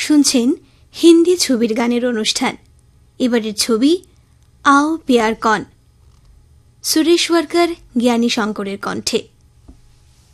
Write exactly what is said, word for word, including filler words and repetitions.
শুনছেন হিন্দি ছবির গানের অনুষ্ঠান। এবারের ছবি আও প্যার কন, সুরেশ ওয়ার্কার, জ্ঞানী শঙ্করের কণ্ঠে।